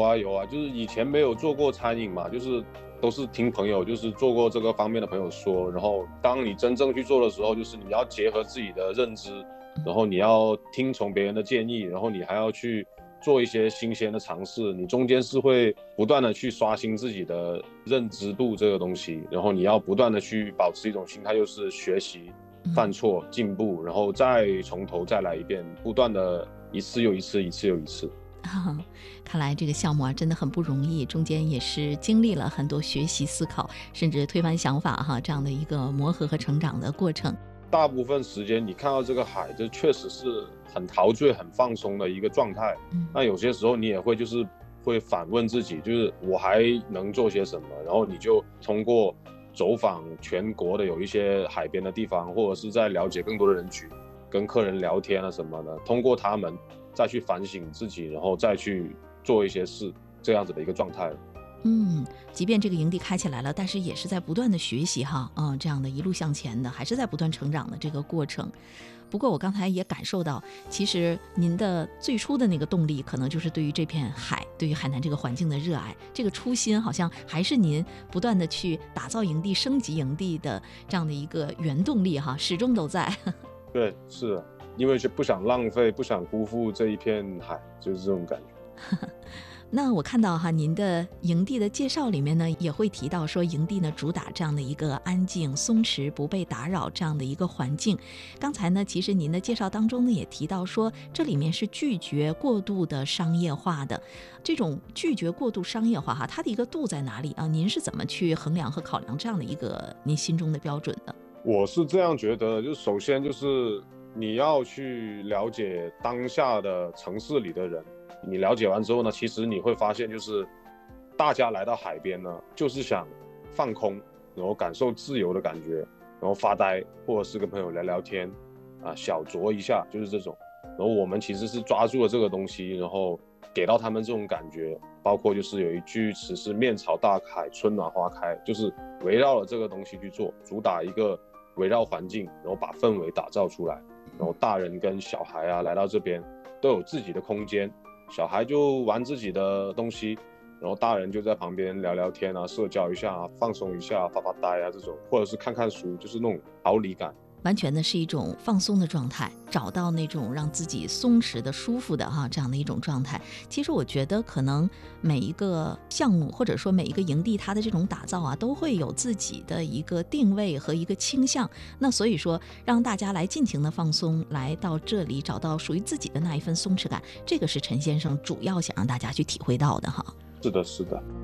有啊，就是以前没有做过餐饮嘛，就是都是听朋友，就是做过这个方面的朋友说，然后当你真正去做的时候，就是你要结合自己的认知，然后你要听从别人的建议，然后你还要去做一些新鲜的尝试，你中间是会不断的去刷新自己的认知度这个东西，然后你要不断的去保持一种心态，就是学习、犯错、进步，然后再从头再来一遍，不断的一次又一次，一次又一次。 看来这个项目啊真的很不容易，中间也是经历了很多学习、思考，甚至推翻想法这样的一个磨合和成长的过程。 大部分时间你看到这个海，这确实是很陶醉、很放松的一个状态。那有些时候你也会就是会反问自己，就是我还能做些什么？然后你就通过走访全国的有一些海边的地方，或者是在了解更多的人群，跟客人聊天啊什么的，通过他们再去反省自己，然后再去做一些事，这样子的一个状态。 即便这个营地开起来了，但是也是在不断的学习这样的一路向前的，还是在不断成长的这个过程。不过我刚才也感受到，其实您的最初的那个动力，可能就是对于这片海，对于海南这个环境的热爱。这个初心好像还是您不断的去打造营地、升级营地的这样的一个原动力始终都在。 对，是的，因为是不想浪费，不想辜负这一片海，就是这种感觉。 那我看到您的营地的介绍里面呢，也会提到说营地呢主打这样的一个安静、松弛、不被打扰这样的一个环境。刚才呢，其实您的介绍当中呢也提到说，这里面是拒绝过度的商业化的。这种拒绝过度商业化它的一个度在哪里啊？您是怎么去衡量和考量这样的一个您心中的标准的？ 我是这样觉得，就首先就是你要去了解当下的城市里的人。你了解完之后呢，其实你会发现，就是大家来到海边呢，就是想放空，然后感受自由的感觉，然后发呆，或者是跟朋友聊聊天，小酌一下，就是这种。然后我们其实是抓住了这个东西，然后给到他们这种感觉。包括就是有一句词是“面朝大海，春暖花开”，就是围绕了这个东西去做，主打一个围绕环境，然后把氛围打造出来。然后大人跟小孩来到这边都有自己的空间。小孩就玩自己的东西，然后大人就在旁边聊聊天社交一下放松一下，发发呆这种，或者是看看书，就是那种逃离感。 完全的是一种放松的状态，找到那种让自己松弛的、舒服的这样的一种状态。其实我觉得可能每一个项目或者说每一个营地，它的这种打造都会有自己的一个定位和一个倾向。那所以说让大家来尽情的放松，来到这里找到属于自己的那一份松弛感，这个是陈先生主要想让大家去体会到的是的，是的。